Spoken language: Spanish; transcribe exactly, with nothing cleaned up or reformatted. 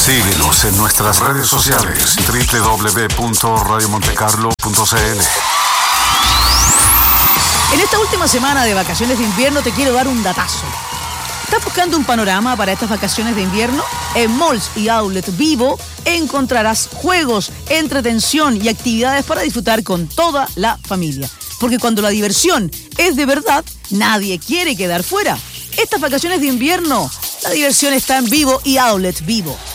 Síguenos en nuestras redes sociales doble u doble u doble u punto radio montecarlo punto c l. En esta última semana de vacaciones de invierno te quiero dar un datazo. ¿Estás buscando un panorama para estas vacaciones de invierno? En Malls y Outlet Vivo encontrarás juegos, entretención y actividades para disfrutar con toda la familia. Porque cuando la diversión es de verdad, nadie quiere quedar fuera. Estas vacaciones de invierno, la diversión está en Vivo y Outlet Vivo.